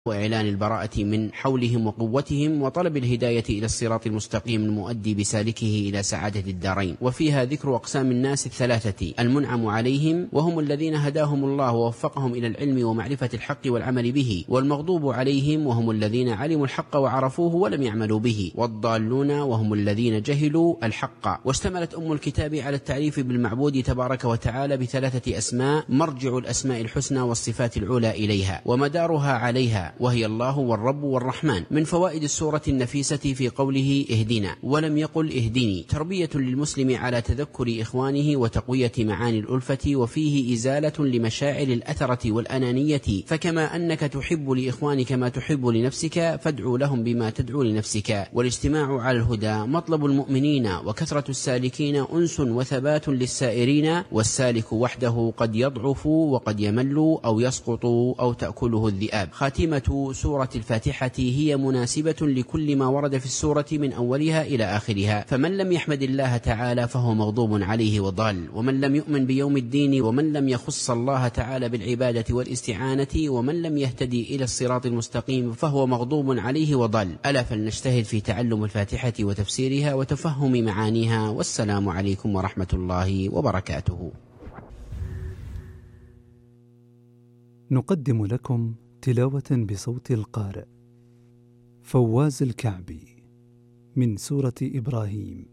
وإعلان البراءة من حولهم وقوتهم، وطلب الهداية إلى الصراط المستقيم المؤدي بسالكه إلى سعادة الدارين. وفيها ذكر أقسام الناس الثلاثة: المنعم عليهم وهم الذين هداهم الله ووفقهم إلى العلم ومعرفة الحق والعمل به، والمغضوب عليهم وهم الذين علموا الحق وعرفوه ولم يعملوا به، والضالون وهم الذين جهلوا الحق. واشتملت أم الكتاب على التعريف بالمعبود تبارك وتعالى بثلاثة أسماء مرجع الأسماء الحسنى والصفات العلى إليها ومدارها عليها، وهي الله والرب والرحمن. من فوائد السورة النفيسة في قوله اهدنا ولم يقل اهدني تربية للمسلم على تذكر إخوانه وتقوية معاني الألفة، وفيه إزالة لمشاعر الأثرة والأنانية، فكما أنك تحب لإخوانك ما تحب لنفسك فادعو لهم بما تدعو لنفسك. والاجتماع على الهدى مطلب المؤمنين، وكثرة السالكين أنس وثبات للسائرين، والسالك وحده قد يضعف وقد يمل أو يسقط أو تأكله الذئاب. خاتمة سورة الفاتحة هي مناسبة لكل ما ورد في السورة من أولها إلى آخرها، فمن لم يحمد الله تعالى فهو مغضوب عليه وضال، ومن لم يؤمن بيوم الدين، ومن لم يخص الله تعالى بالعبادة والاستعانة، ومن لم يهتدي إلى الصراط المستقيم فهو مغضوب عليه وضال. ألا فلنجتهد في تعلم الفاتحة وتفسيرها وتفهم معانيها. والسلام عليكم ورحمة الله وبركاته. نقدم لكم تلاوة بصوت القارئ فواز الكعبي من سورة إبراهيم.